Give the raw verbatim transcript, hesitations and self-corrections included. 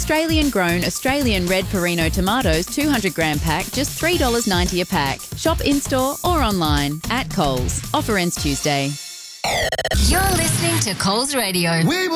Australian grown Australian red Perino tomatoes two hundred gram pack, just three dollars ninety a pack. Shop in-store or online at Coles. Offer ends Tuesday. You're listening to Coles Radio. We